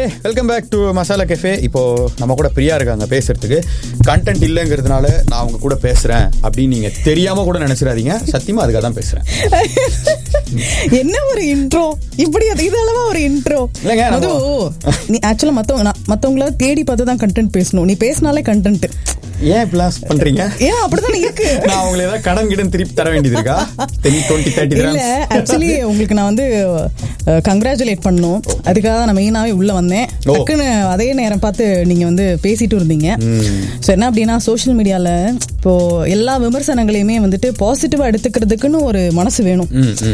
Welcome back to masala cafe. இப்போ நம்ம கூட பிரியா இருக்காங்க பேசுறதுக்கு. கண்டென்ட் இல்லைங்கிறதுனால நான் அவங்க கூட பேசுறேன் அப்படின்னு நீங்க தெரியாம கூட நினைச்சிடாதீங்க. சத்தியமா அதுக்காக தான் பேசுறேன். என்ன ஒரு இன்ட்ரோ, இப்படி இதெல்லாம் ஒரு இன்ட்ரோ இல்லைங்க. நீ ஆக்சுவலா மத்தவங்கள தேடி பார்த்து தான் கண்டென்ட் பேசணும். நீ பேசினாலே கண்டென்ட். ஏன் இப்படிலாம் பண்றீங்க? ஏன் அப்படிதான் இருக்கு? நான் உங்களுக்கு ஏதாவது கடன் கிடன் திருப்பி தர வேண்டியது இருக்கா? 10-20-30 இல்ல, ஆக்சுவலி உங்களுக்கு நான் வந்து கங்க்ராச்சுலேட் பண்ணணும். அதுக்காக தான் நான் மெயினாவே உள்ள வந்தேன். டக்குன்னு அதே நேரம் பார்த்து நீங்க வந்து பேசிட்டு இருந்தீங்க. சோ என்ன அப்படின்னா, சோஷியல் மீடியால இப்போ எல்லா விமர்சனங்களையுமே வந்துட்டு பாசிட்டிவா எடுத்துக்கிறதுக்குன்னு ஒரு மனசு வேணும்.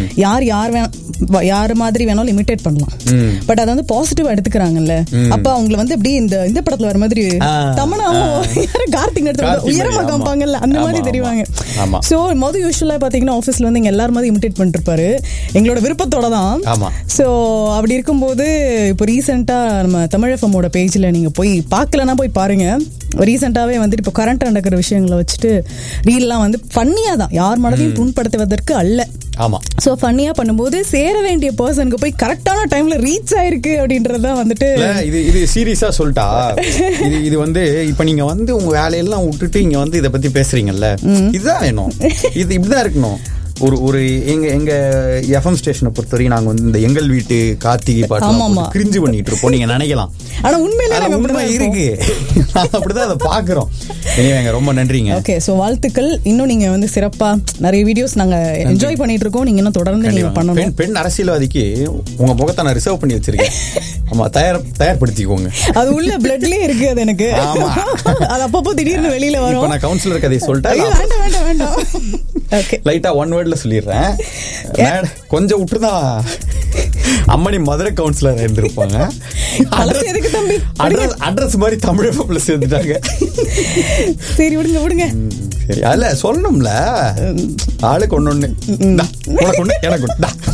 யார் மாதிரி வேணாலும் இமிட்டேட் பண்ணலாம். பட் அதை வந்து பாசிட்டிவா எடுத்துக்கிறாங்கல்ல, அப்ப அவங்களை வந்து அப்படியே இந்த படத்துல வர மாதிரி தமனாவும் உயரமா காமிப்பாங்கல்ல, அந்த மாதிரி தெரிவாங்க. சோ யூசுவலா பாத்தீங்கன்னா ஆபீஸ்ல வந்து எல்லாரும் மாதிரி இமிட்டேட் பண்ணிட்டு இருப்பாரு, எங்களோட விருப்பத்தோட தான். சோ அப்படி இருக்கும்போது இப்போ ரீசெண்டா நம்ம தமிழ் எஃப்எம்மோட பேஜ்ல நீங்க போய் பார்க்கலன்னா போய் பாருங்க. ரீசெண்டாவே வந்துட்டு இப்போ கரண்ட் நடக்கிற விஷயங்களை வச்சுட்டு ரீல்லாம் வந்து ஃபன்னியா தான், யார் மனதையும் புண்படுத்துவதற்கு அல்ல. ஆமா. சோ ஃபன்னியா பண்ணும்போது சேர வேண்டிய பர்சனுக்கு போய் கரெக்டான டைம்ல ரீச் ஆயிருக்கு அப்படின்றத வந்துட்டு இது சீரியஸா சொல்லிட்டா. இது வந்து இப்ப நீங்க வந்து உங்க வேலையெல்லாம் விட்டுட்டு இங்க வந்து இதை பத்தி பேசுறீங்கல்ல, இதுதான் வேணும். இது இப்படிதான் இருக்கணும். ஒரு எங்க எஃப்எம் ஸ்டேஷனை பொறுத்தவரைக்கும் நாங்க வந்து இந்த எங்கள் வீட்டு கார்த்திகை பாட்டு கிரிஞ்சு பண்ணிட்டு இருப்போம். நீங்க நினைக்கலாம், ஆனா உண்மையில இருக்கு. அப்படிதான் அதை பாக்குறோம். ரொம்ப நன்றிங்க. ஓகே, சோ வாழ்த்துக்கள். இன்னும் நீங்க வந்து சிறப்பா நிறைய வீடியோஸ் நாங்க என்ஜாய் பண்ணிட்டு இருக்கோம். நீங்க இன்னும் தொடர்ந்து நீங்க பண்ணணும். பெண் அரசியல்வாதிக்கு உங்க முகத்தை நான் ரிசர்வ் பண்ணி வச்சிருக்கேன். ஆமா, தயார்படுத்திக்கோங்க. அது உள்ள பிளட்லயே இருக்கு. அது எனக்கு அது அப்பப்போ திடீர்னு வெளியில வரும். நான் கவுன்சிலர் கதையை சொல்லிட்டேன். வேண்டாம். ஓகே, லைட்டா ஒன் வேர்ட்ல சொல்லிடுறேன். கொஞ்சம் விட்டுருதா அம்மணி மதுரை கவுன்சிலர் இருந்திருப்பாங்க. அட்ரஸ் மாதிரி தமிழ் எஃப்எம்ல சேர்ந்துட்டாங்க. சரி, விடுங்க. சரி, அல்ல சொல்லணும்ல, ஆளுக்கு ஒண்ணு உனக்கு எனக்கு.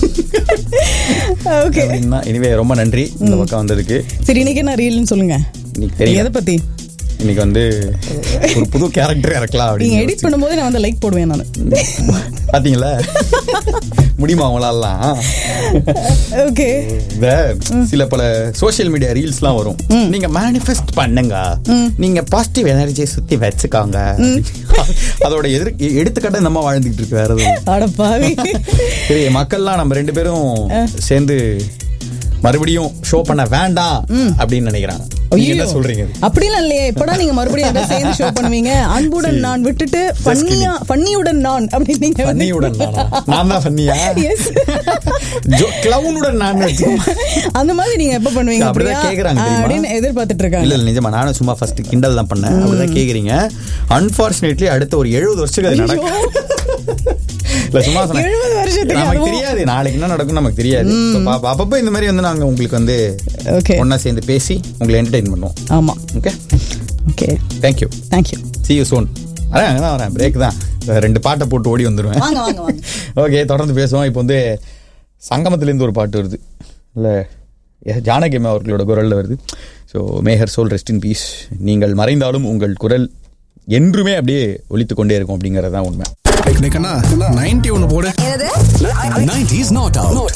ஓகே, இனிவே ரொம்ப நன்றி இந்த பக்கம் வந்ததுக்கு. சரி, இன்னைக்கு என்ன ரீல்னு சொல்லுங்க. இன்னைக்கு தெரியும் எதை பத்தி. இன்னைக்கு வந்து ஒரு புது கேரக்டர் இறக்கலாம் அப்படின்னு நீங்க எடிட் பண்ணும்போது நான் வந்து லைக் போடுவேன். நான் பாத்தீங்களா, முடியுமா அவங்களாலாம்? ஓகே, இந்த சில பல சோசியல் மீடியா ரீல்ஸ்லாம் வரும். நீங்க மேனிஃபெஸ்ட் பண்ணுங்க, நீங்க பாசிட்டிவ் எனர்ஜியை சுத்தி வச்சுக்காங்க. அதோட எடுத்துக்காட்ட நம்ம வாழ்ந்துட்டு இருக்கு. வேற எதுவும் சரி, மக்கள்லாம் நம்ம 2 பேரும் சேர்ந்து மறுபடியும் ஷோ பண்ண வேண்டாம் அப்படின்னு நினைக்கிறாங்க. என்ன சொல்றீங்க? அப்படிலாம் இல்லையே. இப்படா நீங்க மறுபடியும் சேர்ந்து ஷோ பண்ணுவீங்க. அன்புடன் நான் விட்டுட்டு ஃபன்னியுடன் நான் அப்படின்னு நீங்க ஃபன்னியுடன் நான் தான் ஃபன்னியா, கிளவுனுடன் நான் அந்த மாதிரி நீங்க எப்ப பண்ணுவீங்க? அப்படிதான் கேக்குறாங்க அப்படின்னு எதிர்பார்த்துட்டு இருக்காங்க. இல்ல நிஜமா, நானும் சும்மா ஃபர்ஸ்ட் கிண்டல் தான் பண்ணேன். அப்படிதான் கேக்குறீங்க. அன்பார்ச்சுனேட்லி அடுத்த ஒரு 70 வருஷத்துக்கு அது நடக்கும். இல்ல சும்மா சொன்னேன், நமக்கு தெரியாது நாளைக்கு என்ன நடக்கும், நமக்கு தெரியாது. அப்பப்போ இந்த மாதிரி வந்து நாங்க உங்களுக்கு வந்து ஒன்னா சேர்ந்து பேசி உங்களை என்டர்டெயின் பண்ணுவோம். ஆமா, okay. Thank you. see you soon. அதான் வரேன், பிரேக் தான். 2 பாட்டை போட்டு ஓடி வந்துடுவேன். ஓகே, தொடர்ந்து பேசுவோம். இப்போ வந்து சங்கமத்திலேருந்து ஒரு பாட்டு வருது, இல்லை ஜானகிமா அவர்களோட குரல்ல வருது. So Meher soul rest in peace. நீங்கள் மறைந்தாலும் உங்கள் குரல் என்றுமே அப்படியே ஒலித்து கொண்டே இருக்கும் அப்படிங்கிறது தான் உண்மை. 91 போடு. 90s not out.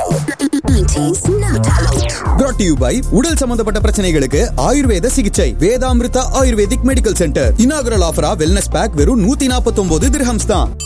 Brought to you by உடல் சம்பந்தப்பட்ட பிரச்சனைகளுக்கு ஆயுர்வேத சிகிச்சை Vedamrutha ayurvedic medical centre. Inaugural ஆஃபரா wellness back வெறும் 149 திர்ஹம்ஸ் தான்.